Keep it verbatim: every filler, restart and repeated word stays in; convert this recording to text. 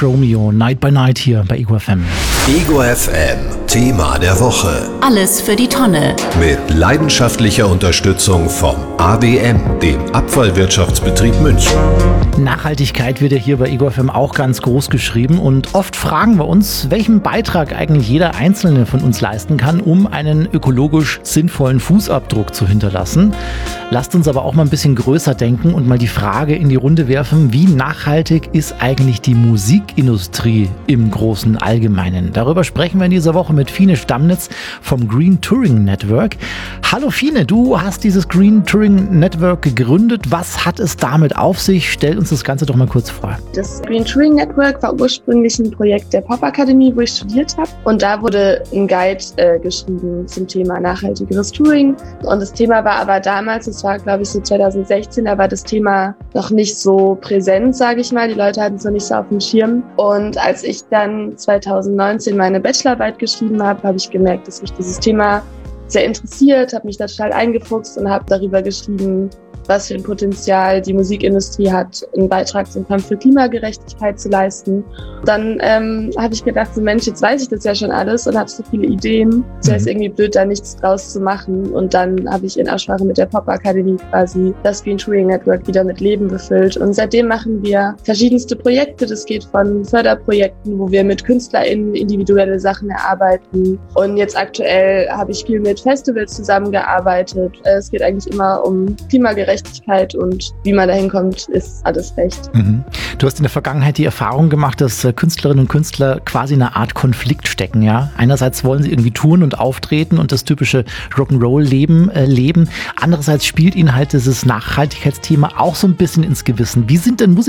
Chromeo, Night by Night hier bei Ego F M. Ego F M, Thema der Woche. Alles für die Tonne. Mit leidenschaftlicher Unterstützung vom A B M, dem Abfallwirtschaftsbetrieb München. Nachhaltigkeit wird ja hier bei Ego F M auch ganz groß geschrieben und oft fragen wir uns, welchen Beitrag eigentlich jeder Einzelne von uns leisten kann, um einen ökologisch sinnvollen Fußabdruck zu hinterlassen. Lasst uns aber auch mal ein bisschen größer denken und mal die Frage in die Runde werfen, wie nachhaltig ist eigentlich die Musikindustrie im großen Allgemeinen? Darüber sprechen wir in dieser Woche mit Fine Stammnitz vom Green Touring Network. Hallo Fine, du hast dieses Green Touring Network gegründet. Was hat es damit auf sich? Stell uns das Ganze doch mal kurz vor. Das Green Touring Network war ursprünglich ein Projekt der Popakademie, wo ich studiert habe. Und da wurde ein Guide äh, geschrieben zum Thema nachhaltigeres Touring. Und das Thema war aber damals, das war glaube ich so zwanzig sechzehn, da war das Thema noch nicht so präsent, sage ich mal. Die Leute hatten es noch nicht so auf dem Schirm. Und als ich dann zwanzig neunzehn meine Bachelorarbeit geschrieben habe, habe ich gemerkt, dass mich dieses Thema sehr interessiert, habe mich da total eingefuchst und habe darüber geschrieben, was für ein Potenzial die Musikindustrie hat, einen Beitrag zum Kampf für Klimagerechtigkeit zu leisten. Dann ähm, habe ich gedacht, so Mensch, jetzt weiß ich das ja schon alles und habe so viele Ideen. Es wäre irgendwie blöd, da nichts draus zu machen. Und dann habe ich in Absprache mit der Popakademie quasi das Green Touring Network wieder mit Leben befüllt. Und seitdem machen wir verschiedenste Projekte. Das geht von Förderprojekten, wo wir mit KünstlerInnen individuelle Sachen erarbeiten. Und jetzt aktuell habe ich viel mit Festivals zusammengearbeitet. Es geht eigentlich immer um Klimagerechtigkeit. Und wie man dahin kommt, ist alles recht. Mhm. Du hast in der Vergangenheit die Erfahrung gemacht, dass Künstlerinnen und Künstler quasi in einer Art Konflikt stecken. Ja? Einerseits wollen sie irgendwie touren und auftreten und das typische Rock'n'Roll-Leben äh, leben. Andererseits spielt ihnen halt dieses Nachhaltigkeitsthema auch so ein bisschen ins Gewissen. Wie sind denn Musiker